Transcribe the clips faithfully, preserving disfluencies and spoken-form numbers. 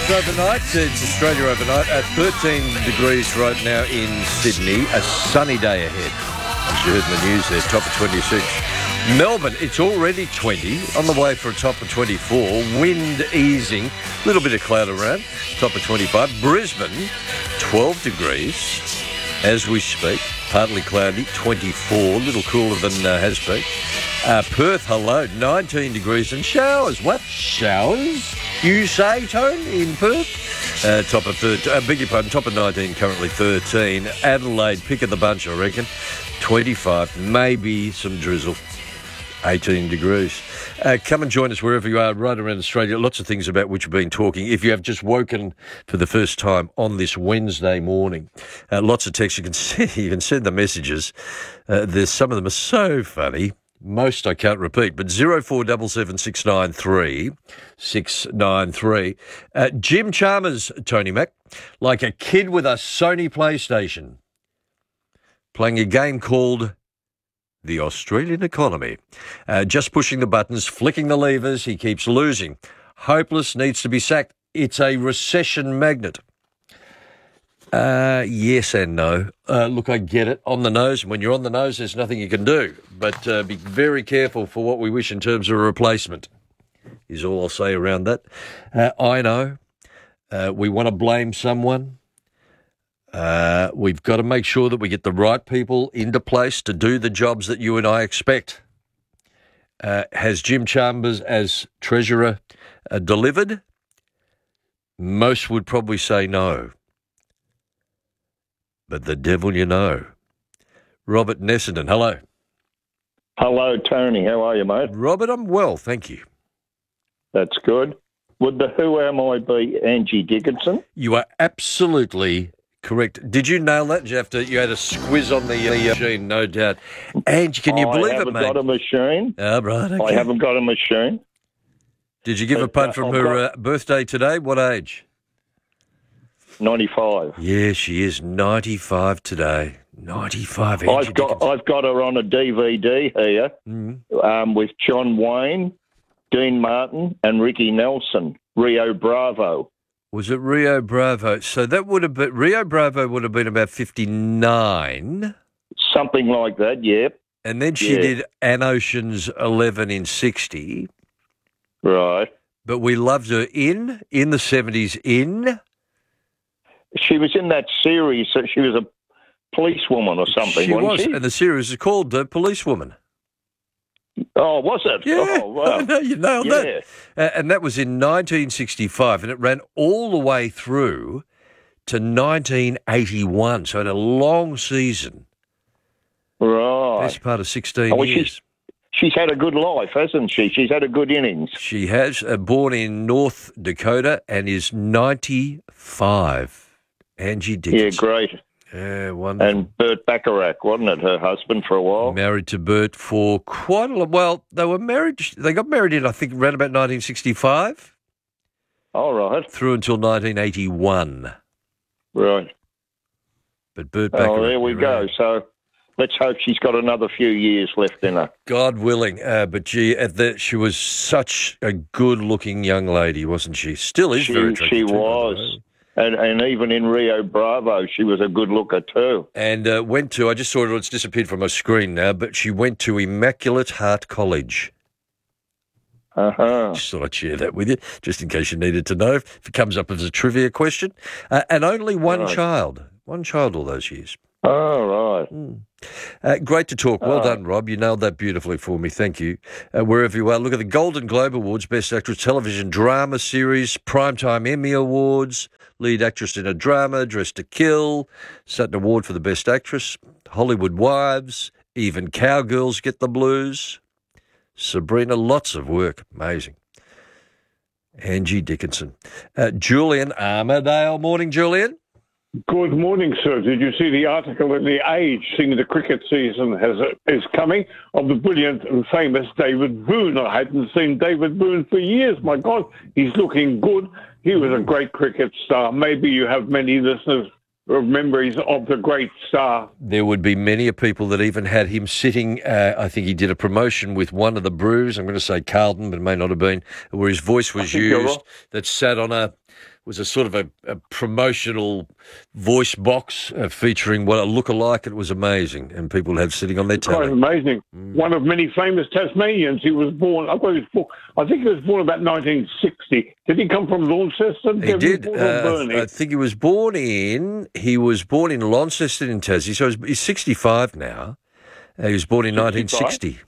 It's overnight. It's Australia overnight at thirteen degrees right now in Sydney. A sunny day ahead. As you heard in the news there, top of twenty-six. Melbourne, it's already twenty, on the way for a top of twenty-four. Wind easing, a little bit of cloud around, top of twenty-five. Brisbane, twelve degrees as we speak. Partly cloudy, twenty-four, a little cooler than uh, has been. Uh, Perth, hello, nineteen degrees and showers. What? Showers? You say, Tone, in Perth? Uh, top of thirteen, uh, beg your pardon, top of nineteen, currently thirteen. Adelaide, pick of the bunch, I reckon. twenty-five, maybe some drizzle. eighteen degrees. Uh, come and join us wherever you are, right around Australia. Lots of things about which we've been talking. If you have just woken for the first time on this Wednesday morning, uh, lots of texts. You can send, you can send the messages. Uh, there's some of them are so funny. Most I can't repeat, but zero four seven seven six nine three six nine three. Uh, Jim Chalmers, Tony Mac, like a kid with a Sony PlayStation, playing a game called The Australian Economy. Uh, just pushing the buttons, flicking the levers, he keeps losing. Hopeless, needs to be sacked. It's a recession magnet. Uh, yes and no. Uh, look, I get it. On the nose. When you're on the nose, there's nothing you can do. But uh, be very careful for what we wish in terms of a replacement, is all I'll say around that. Uh, I know. Uh, we want to blame someone. Uh, we've got to make sure that we get the right people into place to do the jobs that you and I expect. Uh, has Jim Chalmers as Treasurer uh, delivered? Most would probably say no. But the devil you know. Robert Nessendon, hello. Hello, Tony. How are you, mate? Robert, I'm well, thank you. That's good. Would the Who Am I be Angie Dickinson? You are absolutely correct. Did you nail that? Did you have to, you had a squiz on the, the uh, machine, no doubt. Angie, can you I believe it, haven't mate? got a machine. Oh, right, okay. I haven't got a machine. Did you give but, a punt uh, from I've her got- uh, birthday today? What age? ninety-five. Yeah, she is ninety-five today. ninety-five. Angie I've got Dickinson. I've got her on a D V D here Mm. um, with John Wayne, Dean Martin, and Ricky Nelson. Rio Bravo. Was it Rio Bravo? So that would have been, Rio Bravo would have been about fifty-nine. Something like that, yeah. And then she Yeah. did An Ocean's eleven in sixty. Right. But we loved her in, in the seventies, in... She was in that series. So she was a policewoman or something, She wasn't was, she? and the series is called The Policewoman. Oh, was it? Yeah, Oh, wow. no, you nailed Yeah. that. Uh, and that was in nineteen sixty-five, and it ran all the way through to nineteen eighty-one, so it had a long season. Right. Best part of sixteen Oh, well, years. she's, she's had a good life, hasn't she? She's had a good innings. She has, uh, born in North Dakota and is ninety-five. Angie Yeah, Dickinson. great. Yeah, wonderful. And Bert Bacharach, wasn't it, her husband for a while? Married to Bert for quite a long. Well, they were married. They got married in, I think, around about nineteen sixty-five, All right, through until nineteen eighty-one. right. But Bert Oh, Bacharach. there we you're go. right. So let's hope she's got another few years left in her. God willing. Uh, but gee, at the, she was such a good-looking young lady, wasn't she? Still is She, very attractive. she too, by the was. way. And, and even in Rio Bravo, she was a good looker too. And uh, went to, I just saw it, it's disappeared from my screen now, but she went to Immaculate Heart College. Uh-huh. Just thought I'd share that with you, just in case you needed to know, if it comes up as a trivia question. Uh, and only one Right. child. One child all those years. All right. Uh, great to talk. Well Oh. done, Rob. You nailed that beautifully for me. Thank you. Uh, wherever you are, look at the Golden Globe Awards, Best Actress Television Drama Series, Primetime Emmy Awards, Lead Actress in a Drama, Dressed to Kill, Sutton Award for the Best Actress, Hollywood Wives, even Cowgirls get the blues. Sabrina, lots of work. Amazing. Angie Dickinson. Uh, Julian Armadale. Morning, Julian. Good morning, sir. Did you see the article in The Age saying the cricket season has is coming of the brilliant and famous David Boone? I hadn't seen David Boone for years. My God, he's looking good. He was a great cricket star. Maybe you have many listeners of memories of the great star. There would be many of people that even had him sitting, uh, I think he did a promotion with one of the brews, I'm going to say Carlton, but it may not have been, where his voice was think you're used, right. that sat on a, was a sort of a, a promotional voice box uh, featuring what a look-alike. It was amazing, and people had sitting on their Quite telly. amazing. Mm. One of many famous Tasmanians. He was born. I thought he was born. I think he was born about nineteen sixty. Did he come from Launceston? He did. He Uh, I think he was born in. He was born in Launceston in Tassie. So he's, he's sixty-five now. Uh, he was born in nineteen sixty.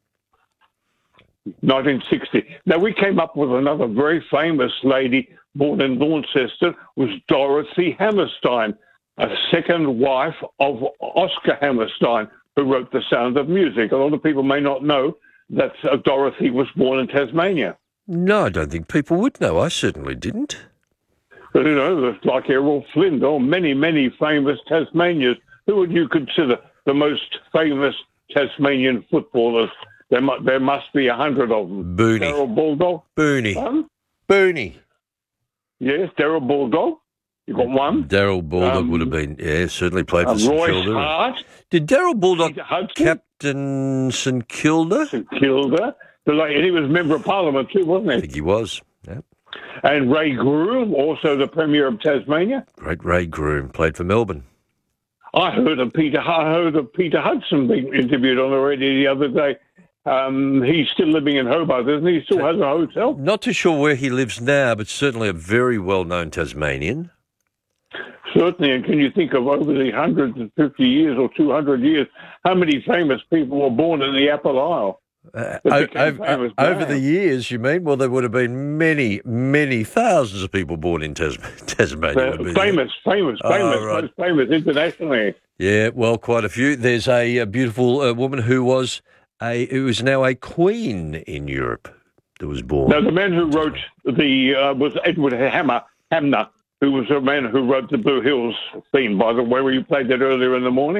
nineteen sixty. Now, we came up with another very famous lady born in Launceston, was Dorothy Hammerstein, a second wife of Oscar Hammerstein, who wrote The Sound of Music. A lot of people may not know that uh, Dorothy was born in Tasmania. No, I don't think people would know. I certainly didn't. But, you know, like Errol Flynn, or many, many famous Tasmanians. Who would you consider the most famous Tasmanian footballers? There must, there must be a hundred of them. Booney. Daryl Bulldog. Booney. Huh? Booney. Yes, Daryl Bulldog. You got one. Daryl Bulldog um, would have been, yeah, certainly played for uh, St Royce Kilda. Hart. Did Daryl Bulldog captain St Kilda? St Kilda. And he was a member of Parliament too, wasn't he? I think he was, yeah. And Ray Groom, also the Premier of Tasmania. Great Ray Groom, played for Melbourne. I heard of Peter. I heard of Peter Hudson being interviewed on the radio the other day. Um, he's still living in Hobart, isn't he? He still has a hotel. Not too sure where he lives now, but certainly a very well-known Tasmanian. Certainly, and can you think of over the one hundred fifty years or two hundred years, how many famous people were born in the Apple Isle? Uh, over, over the years, you mean? Well, there would have been many, many thousands of people born in Tas- Tasmania. Uh, famous, famous, famous, oh, right. most famous internationally. Yeah, well, quite a few. There's a, a beautiful uh, woman who was a who is now a queen in Europe that was born. Now, the man who wrote the uh, was Edward Hammer, Hamner, who was the man who wrote the Blue Hills theme, by the way, where you played that earlier in the morning.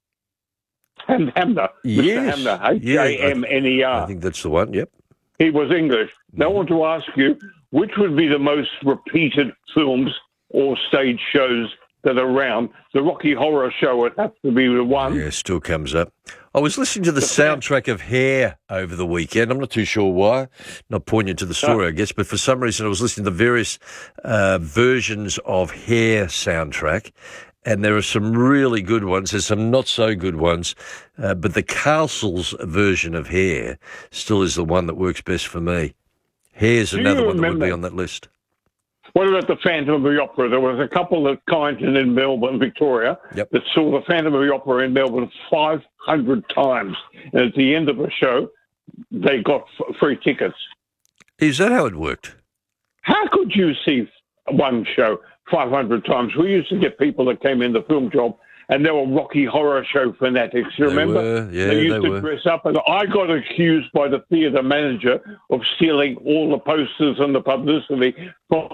Ham, Hamner. Yes. Mister Hamner, H A M N E R. I think that's the one, yep. He was English. Now, I want to ask you, which would be the most repeated films or stage shows that are around? The Rocky Horror Show would have to be the one. Yeah, still comes up. I was listening to the soundtrack of Hair over the weekend. I'm not too sure why. Not poignant to the story, I guess, but for some reason I was listening to various uh, versions of Hair soundtrack, and there are some really good ones. There's some not so good ones, uh, but the Castles version of Hair still is the one that works best for me. Hair's Do another you one that would remember- be on that list. What about the Phantom of the Opera? There was a couple at Kyneton in Melbourne, Victoria, Yep. that saw the Phantom of the Opera in Melbourne five hundred times. And at the end of the show, they got f- free tickets. Is that how it worked? How could you see one show five hundred times? We used to get people that came in the film job, and they were Rocky Horror Show fanatics. You They remember? were, yeah, they used they to were. dress up, and I got accused by the theatre manager of stealing all the posters and the publicity from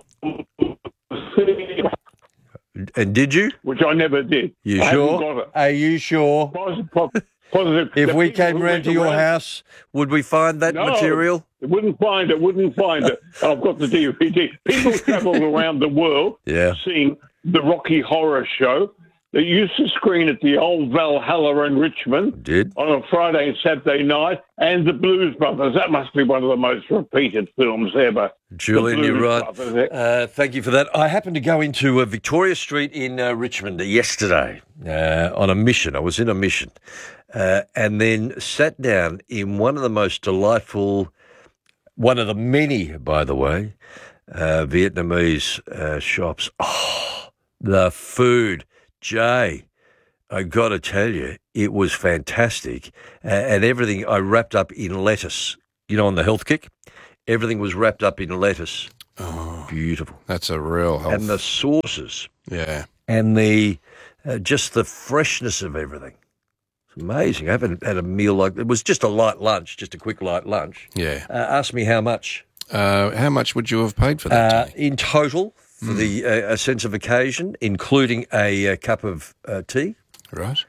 the theatre, And did you? which I never did. You I sure? haven't got it. Are you sure? Positive. positive. If The we people came who round went to your around- house, would we find that No. material? Wouldn't find it, wouldn't find it. I've got the D V D. People travelled around the world Yeah. seeing the Rocky Horror Show. They used to screen at the old Valhalla in Richmond Did. on a Friday and Saturday night, and the Blues Brothers. That must be one of the most repeated films ever. Julian, The you're Blues right. Brothers. Uh, thank you for that. I happened to go into uh, Victoria Street in uh, Richmond yesterday uh, on a mission. I was in a mission uh, and then sat down in one of the most delightful, one of the many, by the way, uh, Vietnamese uh, shops. Oh, the food. Jay, I got to tell you, it was fantastic. Uh, and everything I wrapped up in lettuce. You know, on the health kick, everything was wrapped up in lettuce. Oh, Beautiful. that's a real health. And the sauces yeah. and the uh, just the freshness of everything. It's amazing. I haven't had a meal like it was just a light lunch, just a quick light lunch. Yeah. Uh, ask me how much. Uh, how much would you have paid for that, Uh, Tony? in total, for the uh, a sense of occasion, including a, uh cup of uh, tea, Right.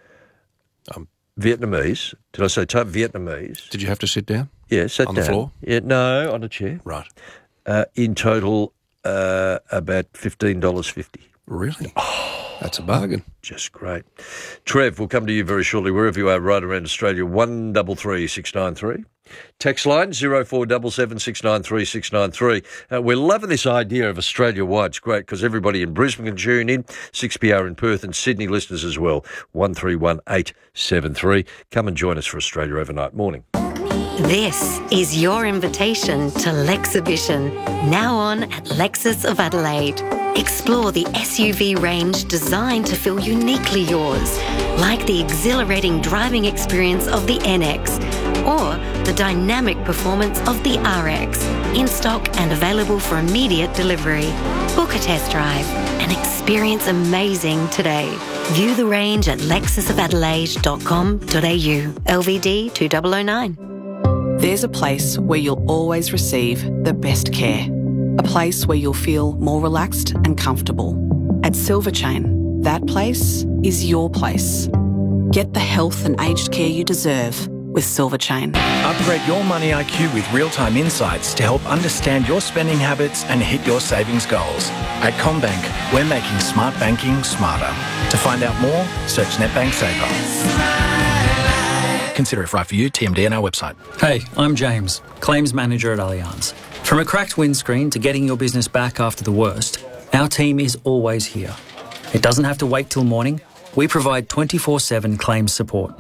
Vietnamese. Did I say t- Vietnamese? Did you have to sit down? Yeah, sat On down. the floor? Yeah, no, on a chair. Right. Uh, in total, uh, about fifteen dollars fifty. Really? That's a bargain. Just great. Trev, we'll come to you very shortly, wherever you are right around Australia, one double three six nine three. Text line zero four seven seven six nine three six nine three. Uh, we're loving this idea of Australia-wide. It's great because everybody in Brisbane can tune in, six P R in Perth, and Sydney listeners as well, one three one eight seven three. Come and join us for Australia Overnight. Morning. This is your invitation to Lexhibition, now on at Lexus of Adelaide. Explore the S U V range designed to feel uniquely yours, like the exhilarating driving experience of the N X or the dynamic performance of the R X, in stock and available for immediate delivery. Book a test drive and experience amazing today. View the range at lexus of adelaide dot com dot a u. L V D two thousand nine. There's a place where you'll always receive the best care. A place where you'll feel more relaxed and comfortable. At Silver Chain, that place is your place. Get the health and aged care you deserve with Silver Chain. Upgrade your money I Q with real-time insights to help understand your spending habits and hit your savings goals. At CommBank, we're making smart banking smarter. To find out more, search NetBank Saver. Consider if right for you. T M D on our website. Hey, I'm James, Claims Manager at Allianz. From a cracked windscreen to getting your business back after the worst, our team is always here. It doesn't have to wait till morning. We provide twenty-four seven claims support.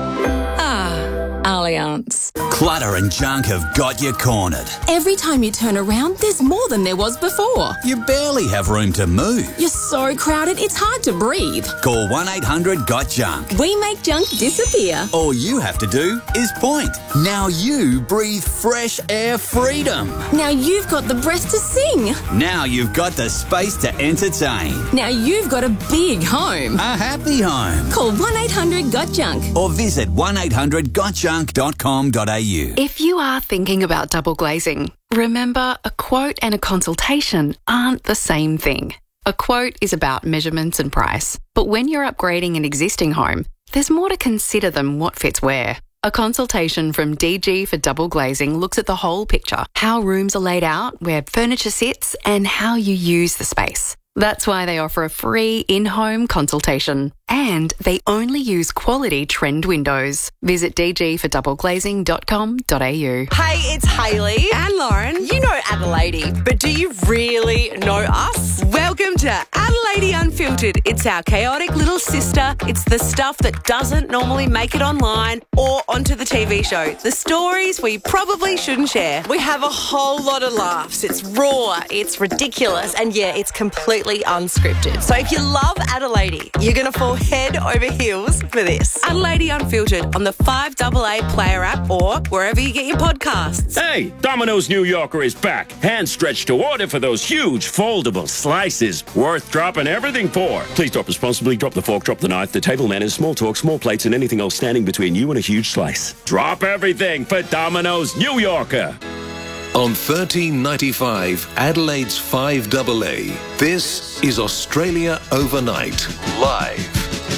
Allianz. Clutter and junk have got you cornered. Every time you turn around, there's more than there was before. You barely have room to move. You're so crowded, it's hard to breathe. Call one eight hundred got junk. We make junk disappear. All you have to do is point. Now you breathe fresh air freedom. Now you've got the breath to sing. Now you've got the space to entertain. Now you've got a big home. A happy home. Call one eight hundred got junk. Or visit one eight hundred got junk dot com dot a u. If you are thinking about double glazing, remember a quote and a consultation aren't the same thing. A quote is about measurements and price, but when you're upgrading an existing home, there's more to consider than what fits where. A consultation from D G for Double Glazing looks at the whole picture, how rooms are laid out, where furniture sits, and how you use the space. That's why they offer a free in-home consultation. And they only use quality trend windows. Visit d g for double glazing dot com dot a u. Hey, it's Hayley and Lauren. You know Adelaide, but do you really know us? Welcome to Adelaide Unfiltered. It's our chaotic little sister. It's the stuff that doesn't normally make it online or onto the T V show. The stories we probably shouldn't share. We have a whole lot of laughs. It's raw, it's ridiculous, and yeah, it's completely unscripted. So if you love Adelaide, you're going to fall head over heels for this. Adelaide Unfiltered on the five A A Player app or wherever you get your podcasts. Hey, Domino's New Yorker is back. Hand stretched to order for those huge foldable slices. Worth dropping everything for. Please drop responsibly. Drop the fork, drop the knife, the table manners, small talk, small plates, and anything else standing between you and a huge slice. Drop everything for Domino's New Yorker. On thirteen ninety-five, Adelaide's five A A, this is Australia Overnight, live.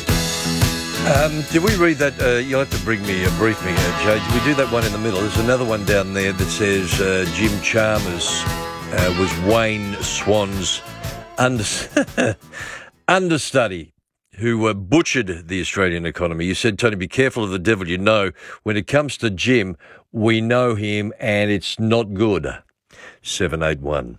Um, did we read that? Uh, you'll have to bring me, uh, brief me, uh, Jay. Did we do that one in the middle? There's another one down there that says uh, Jim Chalmers uh, was Wayne Swan's under- understudy who uh, butchered the Australian economy. You said, Tony, be careful of the devil you know. When it comes to Jim, we know him and it's not good. seven eight one.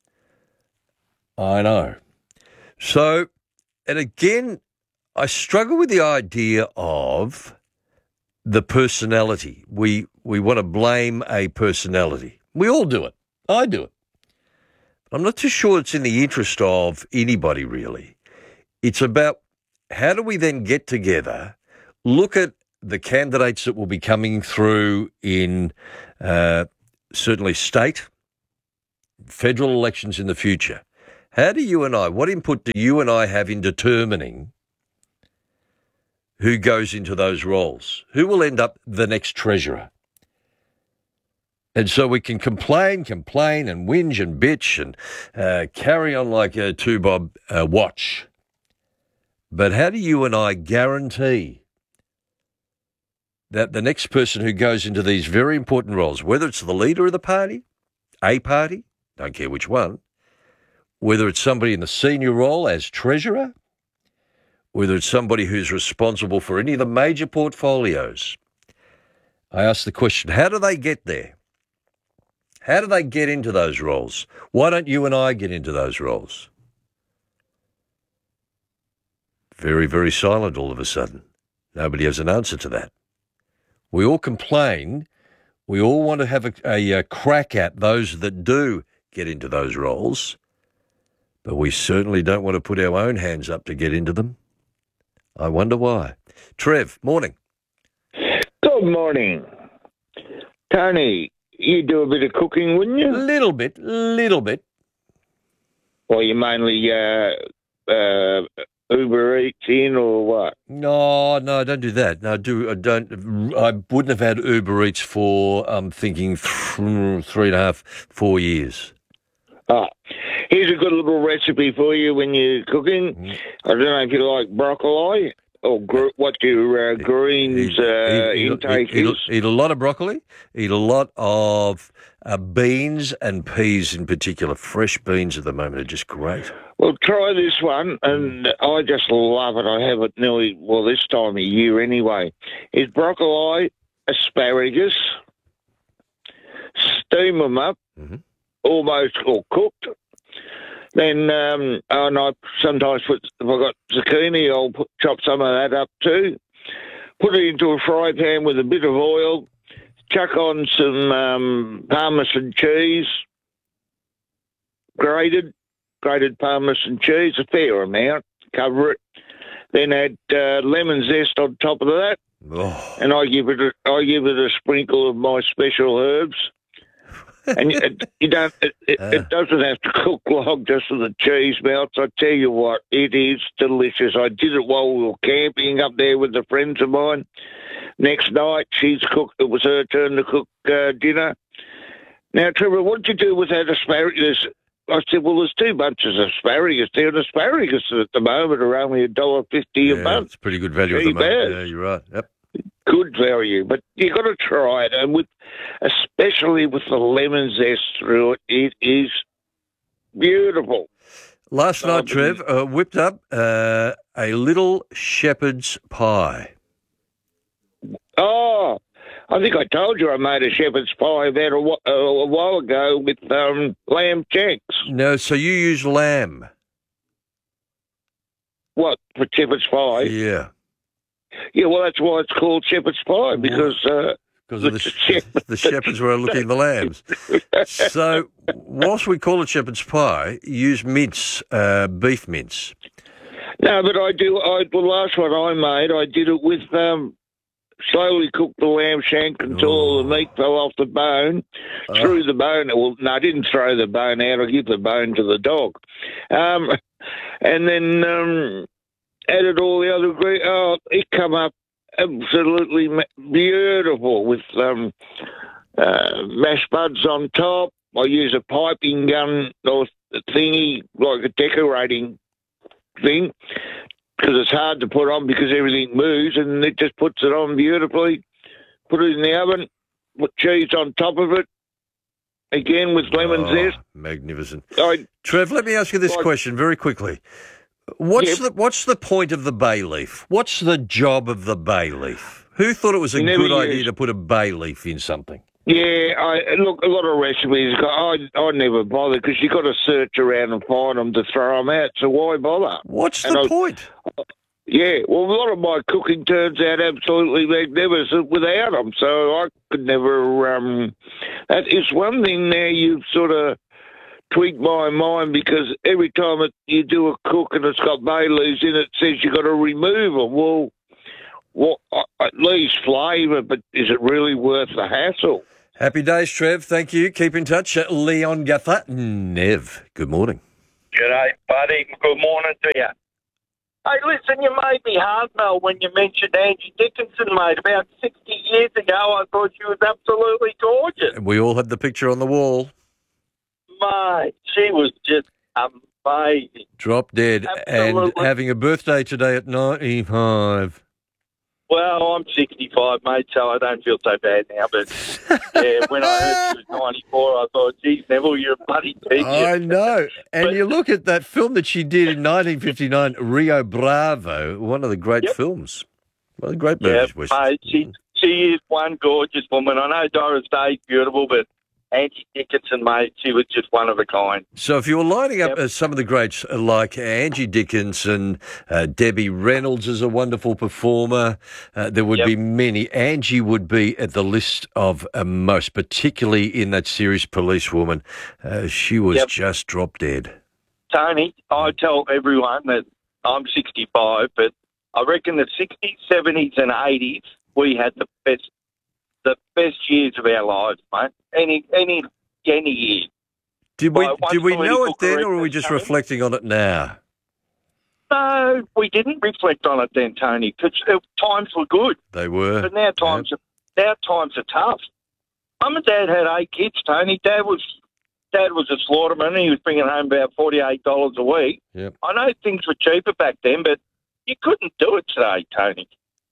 I know. So, and again, I struggle with the idea of the personality. We we want to blame a personality. We all do it. I do it. I'm not too sure it's in the interest of anybody, really. It's about how do we then get together, look at the candidates that will be coming through in uh, certainly state, federal elections in the future. How do you and I, what input do you and I have in determining who goes into those roles? Who will end up the next treasurer? And so we can complain, complain and whinge and bitch and uh, carry on like a two-bob uh, watch. But how do you and I guarantee that the next person who goes into these very important roles, whether it's the leader of the party, a party, don't care which one, whether it's somebody in the senior role as treasurer, whether it's somebody who's responsible for any of the major portfolios, I ask the question, how do they get there? How do they get into those roles? Why don't you and I get into those roles? Very, very silent all of a sudden. Nobody has an answer to that. We all complain. We all want to have a, a, a crack at those that do get into those roles, but we certainly don't want to put our own hands up to get into them. I wonder why. Trev, morning. Good morning. Tony, you do a bit of cooking, wouldn't you? Little bit, little bit. Well, you mainly uh, uh, Uber Eats in or what? No, no, I don't do that. No, I do I don't. I wouldn't have had Uber Eats for I'm thinking th- three and a half, four years. Ah, here's a good little recipe for you when you're cooking. Mm. I don't know if you like broccoli or gr- what your uh, greens uh, eat, intake eat, is. Eat, eat a lot of broccoli. Eat a lot of uh, beans and peas in particular. Fresh beans at the moment are just great. Well, try this one, and I just love it. I have it nearly, well, this time of year anyway. It's broccoli, asparagus, steam them up, mm-hmm. almost or cooked. Then, um, and I sometimes put, if I've got zucchini, I'll put, chop some of that up too. Put it into a fry pan with a bit of oil, chuck on some um, Parmesan cheese, grated, grated Parmesan cheese, a fair amount, cover it. Then add uh, lemon zest on top of that, oh. and I give it a, I give it a sprinkle of my special herbs. And it, you don't. It, it, uh. it doesn't have to cook long just so the cheese melts. I tell you what, it is delicious. I did it while we were camping up there with the friends of mine. Next night, she's cooked. It was her turn to cook uh, dinner. Now, Trevor, what did you do with that asparagus? I said, well, there's two bunches of asparagus there, and asparagus at the moment are only a dollar fifty a yeah, bunch. It's pretty good value at the moment. Yeah, you're right. Yep. Good value, but you got to try it, and with especially with the lemon zest through it, it is beautiful. Last night, Trev, uh, whipped up uh, a little shepherd's pie. Oh, I think I told you I made a shepherd's pie about a, a while ago with um, lamb shanks. No, so you use lamb. What, for shepherd's pie? Yeah. Yeah, well, that's why it's called shepherd's pie, because... Uh, because of the, shepherd. the shepherds were looking at the lambs. So, whilst we call it shepherd's pie, use mince, uh, beef mince. No, but I do... I, the last one I made, I did it with... Um, slowly cooked the lamb shank until oh. all the meat fell off the bone, oh. threw the bone... Well, no, I didn't throw the bone out. I give the bone to the dog. Um, and then... Um, added all the other ingredients. Oh, it come up absolutely beautiful with um, uh, mashed buds on top. I use a piping gun or thingy, like a decorating thing, because it's hard to put on because everything moves, and it just puts it on beautifully. Put it in the oven, put cheese on top of it, again with lemon oh, zest. Magnificent. I, Trev, let me ask you this like, question very quickly. What's yeah. the what's the point of the bay leaf? What's the job of the bay leaf? Who thought it was a good used. idea to put a bay leaf in something? Yeah, I look, a lot of recipes, I, I never bother because you've got to search around and find them to throw them out, so why bother? What's and the I, point? Yeah, well, a lot of my cooking turns out absolutely magnificent without them, so I could never... Um, that is one thing now you've sort of tweaked my mind, because every time it, you do a cook and it's got bay leaves in it, it says you've got to remove them. Well, well, at least flavour, but is it really worth the hassle? Happy days, Trev. Thank you. Keep in touch. Leon Guther, Nev. Good morning. G'day, buddy. Good morning to you. Hey, listen, you made me heart melt when you mentioned Angie Dickinson, mate. About sixty years ago, I thought she was absolutely gorgeous. We all had the picture on the wall. Mate, she was just amazing. Drop dead. Absolutely. And having a birthday today at ninety-five. Well, I'm sixty-five, mate, so I don't feel so bad now. But yeah, when I heard she was ninety-four, I thought, geez, Neville, you're a bloody teacher. I know. And but, you look at that film that she did in nineteen fifty-nine, Rio Bravo, one of the great yep. films. One of the great movies. Yeah, mate, she, she is one gorgeous woman. I know Doris Day's beautiful, but Angie Dickinson, mate, she was just one of a kind. So if you were lining up yep. uh, some of the greats like Angie Dickinson, uh, Debbie Reynolds is a wonderful performer, uh, there would yep. be many. Angie would be at the list of uh, most, particularly in that series Policewoman. Uh, she was yep. just drop dead. Tony, I tell everyone that I'm sixty-five, but I reckon the sixties, seventies and eighties, we had the best the best years of our lives, mate. Any any any year. Did we like, did we know it then, or are we just coming? reflecting on it now? No, we didn't reflect on it then, Tony, because times were good. They were. But now times yep. are now times are tough. Mum and Dad had eight kids, Tony. Dad was Dad was a slaughterman. He was bringing home about forty-eight dollars a week. Yep. I know things were cheaper back then, but you couldn't do it today, Tony.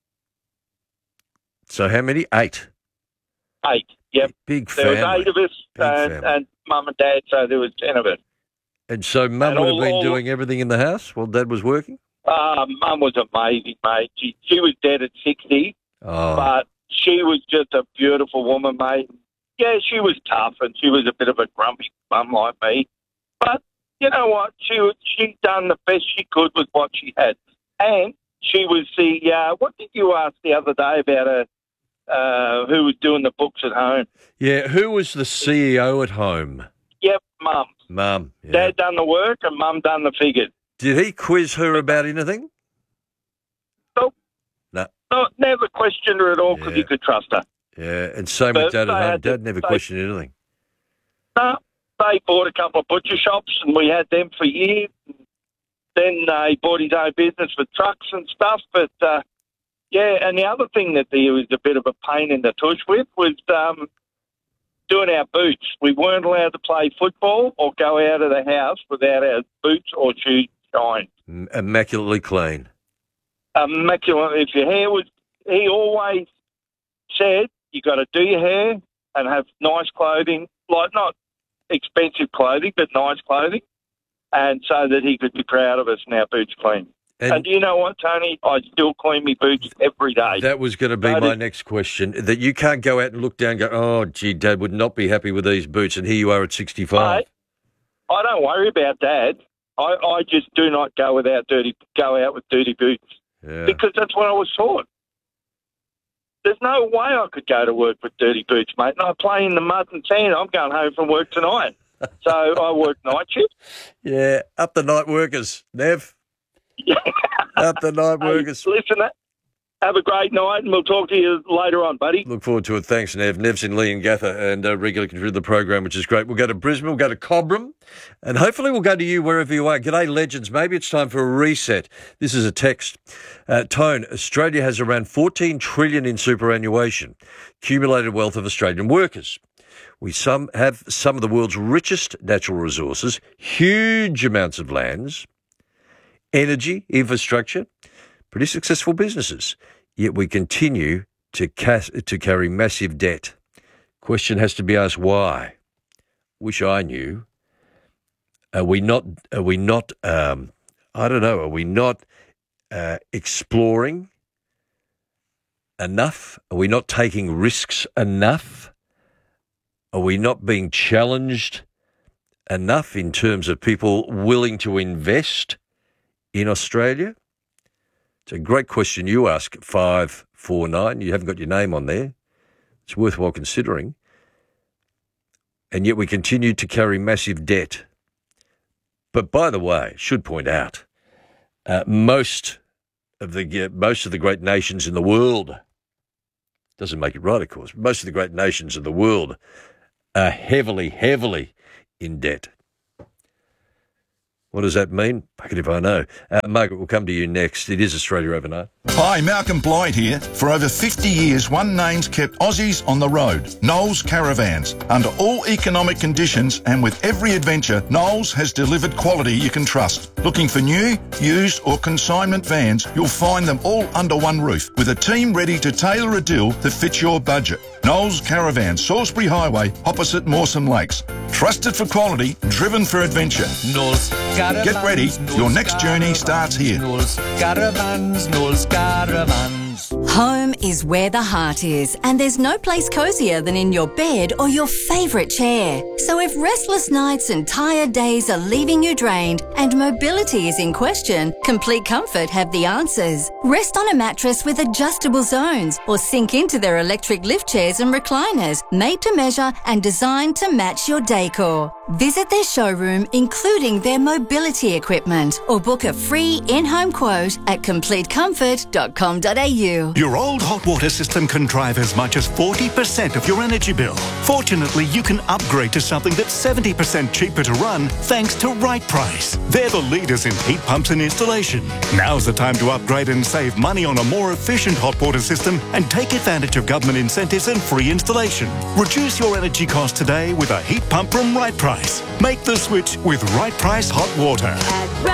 So how many? Eight. Eight, yep. Big family. There was eight of us and, and Mum and Dad, so there was ten of us. And so Mum would all, have been all, doing everything in the house while Dad was working? Uh, Mum was amazing, mate. She, she was dead at sixty, oh. but she was just a beautiful woman, mate. Yeah, she was tough and she was a bit of a grumpy mum like me. But you know what? She she done the best she could with what she had. And she was the, uh, what did you ask the other day about her? Uh, who was doing the books at home? Yeah, who was the C E O at home? Yep, Mum. Mum. Yeah. Dad done the work and Mum done the figures. Did he quiz her about anything? Nope. No. No, never questioned her at all because yeah. he could trust her. Yeah, and same but with Dad at home. Dad to, never they, questioned anything. No, they bought a couple of butcher shops and we had them for years. Then uh, he bought his own business for trucks and stuff, but... Uh, Yeah, and the other thing that he was a bit of a pain in the tush with was um, doing our boots. We weren't allowed to play football or go out of the house without our boots or shoes shined. Immaculately clean. Immaculate. If your hair was... He always said you got to do your hair and have nice clothing, like not expensive clothing, but nice clothing, and so that he could be proud of us and our boots clean. And, and do you know what, Tony? I still clean my boots every day. That was going to be so my next question, that you can't go out and look down and go, oh, gee, Dad would not be happy with these boots, and here you are at sixty-five. Mate, I don't worry about Dad. I, I just do not go without dirty, go out with dirty boots yeah. because that's what I was taught. There's no way I could go to work with dirty boots, mate, and I play in the mud and sand. I'm going home from work tonight. So I work night shift. Yeah, up the night workers, Nev. Up the night workers. Hey, listen, have a great night, and we'll talk to you later on, buddy. Look forward to it. Thanks, Nev. Nev's in Leongatha and uh, regular contributor to the program, which is great. We'll go to Brisbane, we'll go to Cobram, and hopefully we'll go to you wherever you are. G'day, legends. Maybe it's time for a reset. This is a text. Uh, Tone, Australia has around fourteen trillion dollars in superannuation, accumulated wealth of Australian workers. We some have some of the world's richest natural resources, huge amounts of lands, energy, infrastructure, pretty successful businesses. Yet we continue to cas- to carry massive debt. Question has to be asked, why? Wish I knew. Are we not, are we not, um, I don't know, are we not uh, exploring enough? Are we not taking risks enough? Are we not being challenged enough in terms of people willing to invest in Australia? It's a great question you ask, five four nine. You haven't got your name on there. It's worthwhile considering. And yet we continue to carry massive debt. But by the way, should point out, uh, most of the uh, most of the great nations in the world, doesn't make it right, of course, most of the great nations of the world are heavily, heavily in debt. What does that mean? Fuck it if I know. Uh, Margaret, we'll come to you next. It is Australia Overnight. Hi, Malcolm Blythe here. For over fifty years, one name's kept Aussies on the road. Knowles Caravans. Under all economic conditions and with every adventure, Knowles has delivered quality you can trust. Looking for new, used or consignment vans, you'll find them all under one roof with a team ready to tailor a deal that fits your budget. Knowles Caravans, Salisbury Highway, opposite Mawson Lakes. Trusted for quality, driven for adventure. Knowles Caravans. Get ready, your next journey starts here. Knowles Caravans, Knowles Caravans. Home is where the heart is, and there's no place cosier than in your bed or your favourite chair. So if restless nights and tired days are leaving you drained and mobility is in question, Complete Comfort have the answers. Rest on a mattress with adjustable zones or sink into their electric lift chairs and recliners, made to measure and designed to match your decor. Visit their showroom, including their mobility equipment, or book a free in-home quote at complete comfort dot com dot a u. Your old hot water system can drive as much as forty percent of your energy bill. Fortunately, you can upgrade to something that's seventy percent cheaper to run thanks to Right Price. They're the leaders in heat pumps and installation. Now's the time to upgrade and save money on a more efficient hot water system and take advantage of government incentives and free installation. Reduce your energy costs today with a heat pump from Right Price. Make the switch with Right Price Hot Water.